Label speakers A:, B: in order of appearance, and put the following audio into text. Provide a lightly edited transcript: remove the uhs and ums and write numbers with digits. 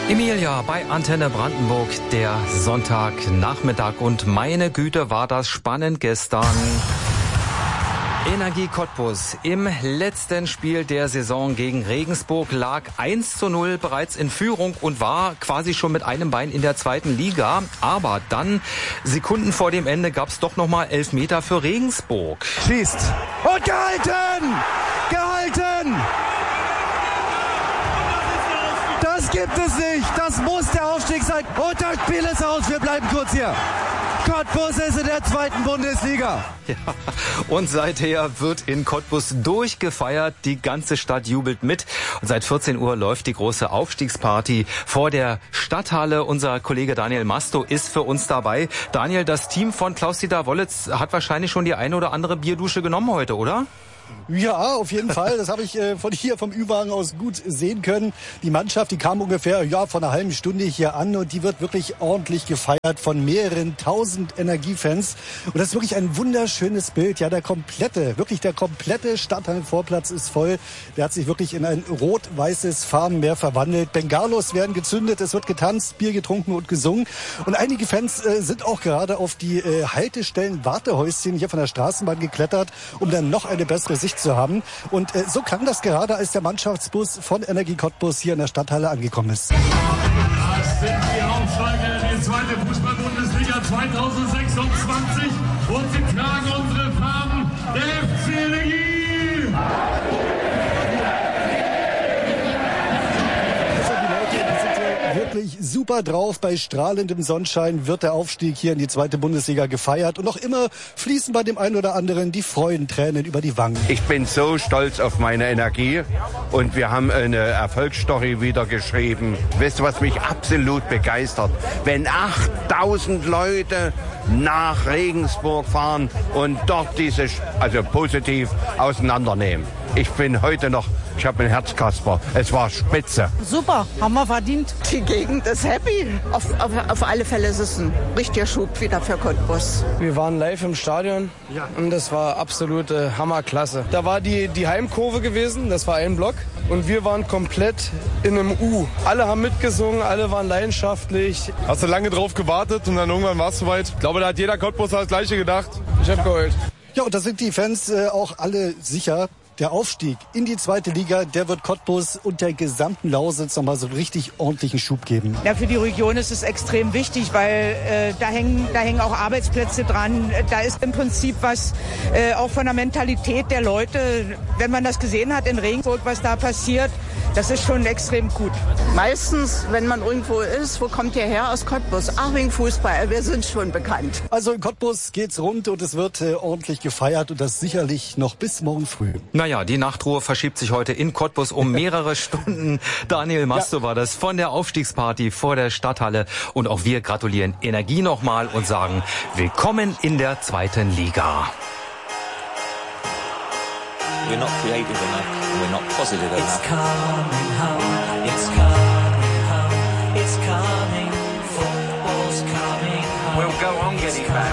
A: Emilia bei Antenne Brandenburg, der Sonntagnachmittag. Und meine Güte, war das spannend gestern. Energie Cottbus im letzten Spiel der Saison gegen Regensburg lag 1:0 bereits in Führung und war quasi schon mit einem Bein in der zweiten Liga. Aber dann, Sekunden vor dem Ende, gab es doch nochmal Elfmeter für Regensburg.
B: Schießt und gehalten! Gehalten! Das gibt es nicht. Das muss der Aufstieg sein. Und das Spiel ist aus. Wir bleiben kurz hier. Cottbus ist in der zweiten Bundesliga.
A: Ja, und seither wird in Cottbus durchgefeiert. Die ganze Stadt jubelt mit. Und seit 14 Uhr läuft die große Aufstiegsparty vor der Stadthalle. Unser Kollege Daniel Masto ist für uns dabei. Daniel, das Team von Klaus-Dieter Wollitz hat wahrscheinlich schon die eine oder andere Bierdusche genommen heute, oder?
B: Ja, auf jeden Fall. Das habe ich von hier vom Ü-Wagen aus gut sehen können. Die Mannschaft, die kam ungefähr vor einer halben Stunde hier an und die wird wirklich ordentlich gefeiert von mehreren tausend Energiefans. Und das ist wirklich ein wunderschönes Bild. Ja, der komplette Stadthallenvorplatz ist voll. Der hat sich wirklich in ein rot-weißes Farbenmeer verwandelt. Bengalos werden gezündet, es wird getanzt, Bier getrunken und gesungen. Und einige Fans sind auch gerade auf die Haltestellen, Wartehäuschen hier von der Straßenbahn geklettert, um dann noch eine bessere Sicht zu haben. Und so klang das gerade, als der Mannschaftsbus von Energie Cottbus hier in der Stadthalle angekommen ist.
C: Das sind die Aufsteiger in die zweite Fußball-Bundesliga 2026 und sie tragen unsere Farben, der FC Energie!
B: Wirklich super drauf. Bei strahlendem Sonnenschein wird der Aufstieg hier in die zweite Bundesliga gefeiert. Und noch immer fließen bei dem einen oder anderen die Freudentränen über die Wangen.
D: Ich bin so stolz auf meine Energie und wir haben eine Erfolgsstory wieder geschrieben. Weißt du, was mich absolut begeistert? Wenn 8000 Leute nach Regensburg fahren und dort positiv auseinandernehmen. Ich bin heute noch, ich habe ein Herzkasper. Es war spitze.
E: Super, haben wir verdient.
F: Die Gegend ist happy. Auf alle Fälle ist es ein richtiger Schub wieder für Cottbus.
G: Wir waren live im Stadion und das war absolute Hammerklasse. Da war die Heimkurve gewesen, das war ein Block und wir waren komplett in einem U. Alle haben mitgesungen, alle waren leidenschaftlich.
H: Hast du lange drauf gewartet und dann irgendwann war es soweit? Ich glaube, da hat jeder Cottbuser das Gleiche gedacht.
G: Ich habe geheult.
B: Ja, und da sind die Fans auch alle sicher. Der Aufstieg in die zweite Liga, der wird Cottbus und der gesamten Lausitz nochmal so einen richtig ordentlichen Schub geben.
E: Ja, für die Region ist es extrem wichtig, weil da hängen auch Arbeitsplätze dran. Da ist im Prinzip was auch von der Mentalität der Leute, wenn man das gesehen hat in Regensburg, was da passiert, das ist schon extrem gut.
F: Meistens, wenn man irgendwo ist, wo kommt ihr her? Aus Cottbus. Ach, wegen Fußball, wir sind schon bekannt.
B: Also in Cottbus geht's rund und es wird ordentlich gefeiert und das sicherlich noch bis morgen früh.
A: Naja, die Nachtruhe verschiebt sich heute in Cottbus um mehrere Stunden. Daniel Masto war das von der Aufstiegsparty vor der Stadthalle. Und auch wir gratulieren Energie nochmal und sagen, willkommen in der zweiten Liga.
I: We're not creative enough, we're not positive enough.
J: It's coming home, it's coming home, it's coming, football's coming home.
I: We'll go on getting back.